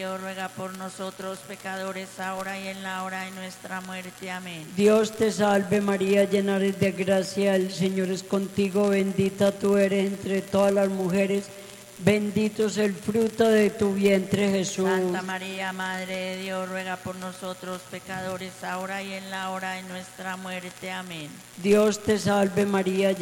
Dios ruega por nosotros pecadores, ahora y en la hora de nuestra muerte. Amén. Dios te salve María, llena eres de gracia, el Señor es contigo, bendita tú eres entre todas las mujeres, bendito es el fruto de tu vientre Jesús. Santa María, Madre de Dios, ruega por nosotros pecadores, ahora y en la hora de nuestra muerte. Amén. Dios te salve María,